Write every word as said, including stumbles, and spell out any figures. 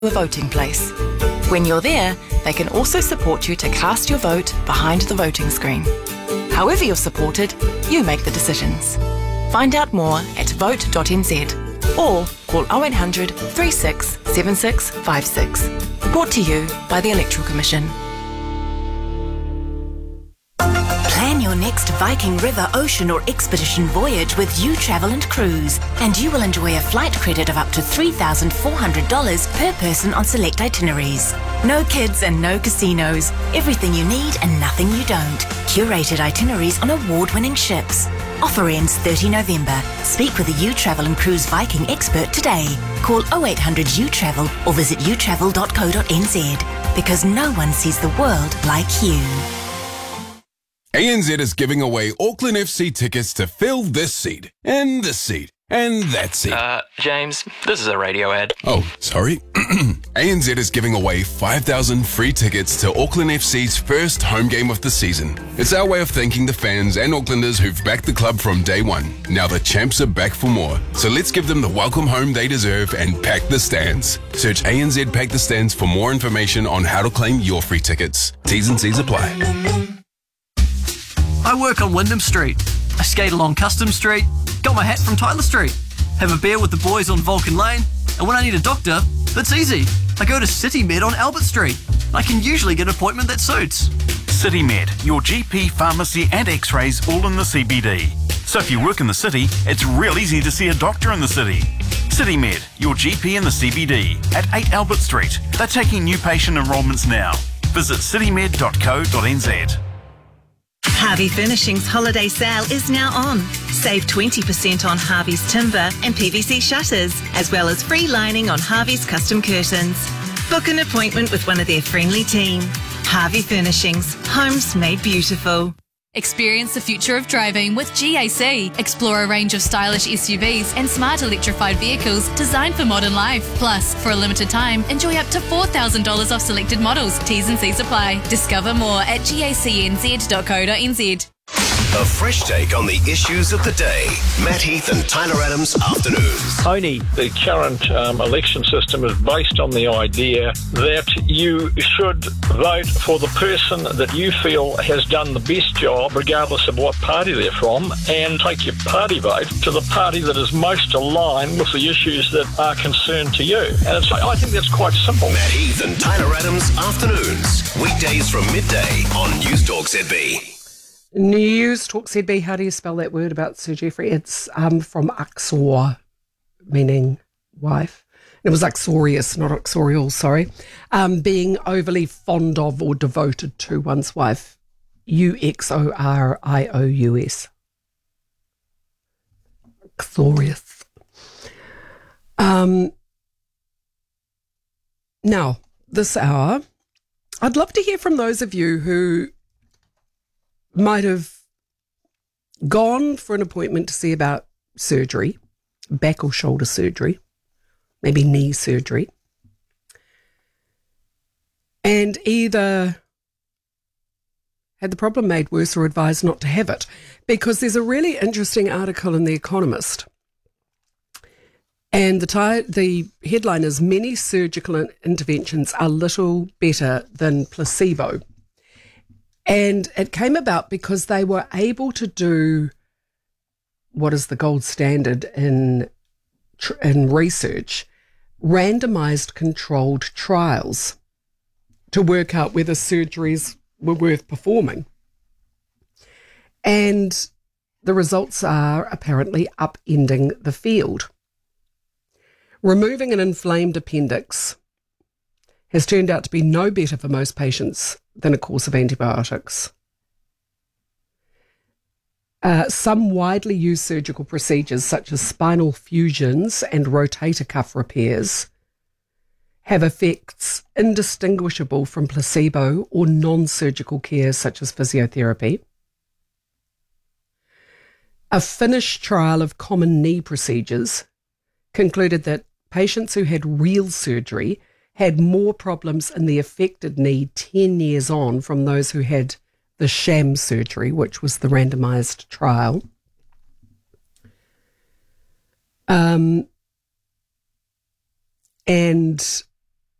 a voting place. When you're there, they can also support you to cast your vote behind the voting screen. However you're supported, you make the decisions. Find out more at vote dot n z or call oh eight hundred, three six seven six five six. Brought to you by the Electoral Commission. Plan your next Viking River, ocean or expedition voyage with You Travel and Cruise, and you will enjoy a flight credit of up to three thousand four hundred dollars per person on select itineraries. No kids and no casinos. Everything you need and nothing you don't. Curated itineraries on award-winning ships. Offer ends the thirtieth of November. Speak with a You Travel and Cruise Viking expert today. Call oh eight hundred U travel or visit you travel dot co dot n z, because no one sees the world like you. A N Z is giving away Auckland F C tickets to fill this seat, and this seat, and that seat. Uh, James, this is a radio ad. Oh, sorry. A N Z is giving away five thousand free tickets to Auckland F C's first home game of the season. It's our way of thanking the fans and Aucklanders who've backed the club from day one. Now the champs are back for more, so let's give them the welcome home they deserve and pack the stands. Search A N Z Pack the Stands for more information on how to claim your free tickets. T's and C's apply. I work on Wyndham Street. I skate along Custom Street, got my hat from Tyler Street, have a beer with the boys on Vulcan Lane, and when I need a doctor, that's easy. I go to City Med on Albert Street. I can usually get an appointment that suits. City Med, your G P, pharmacy and x-rays all in the C B D. So if you work in the city, it's real easy to see a doctor in the city. City Med, your G P in the C B D at eight Albert Street. They're taking new patient enrolments now. Visit city med dot co dot n z. Harvey Furnishings holiday sale is now on. Save twenty percent on Harvey's timber and P V C shutters, as well as free lining on Harvey's custom curtains. Book an appointment with one of their friendly team. Harvey Furnishings, homes made beautiful. Experience the future of driving with G A C. Explore a range of stylish S U Vs and smart electrified vehicles designed for modern life. Plus, for a limited time, enjoy up to four thousand dollars off selected models. T's and C's apply. Discover more at gacnz dot co dot n z. A fresh take on the issues of the day. Matt Heath and Tyler Adams Afternoons. Tony, the current um, election system is based on the idea that you should vote for the person that you feel has done the best job, regardless of what party they're from, and take your party vote to the party that is most aligned with the issues that are concerned to you. And it's, I think that's quite simple. Matt Heath and Tyler Adams Afternoons. Weekdays from midday on News Talk Z B. News Talk Z B, how do you spell that word about Sir Geoffrey? It's um, from uxor, meaning wife. It was uxorious, not uxorial, sorry. Um, being overly fond of or devoted to one's wife. U X O R I O U S. Uxorious. Um, now, this hour, I'd love to hear from those of you who might have gone for an appointment to see about surgery, back or shoulder surgery, maybe knee surgery, and either had the problem made worse or advised not to have it. Because there's a really interesting article in The Economist, and the, ty- the headline is, "Many surgical interventions are little better than placebo." And it came about because they were able to do what is the gold standard in in research, randomized controlled trials to work out whether surgeries were worth performing. And the results are apparently upending the field. Removing an inflamed appendix has turned out to be no better for most patients than a course of antibiotics. Uh, some widely used surgical procedures, such as spinal fusions and rotator cuff repairs, have effects indistinguishable from placebo or non-surgical care, such as physiotherapy. A Finnish trial of common knee procedures concluded that patients who had real surgery had more problems in the affected knee ten years on from those who had the sham surgery, which was the randomized trial. Um, and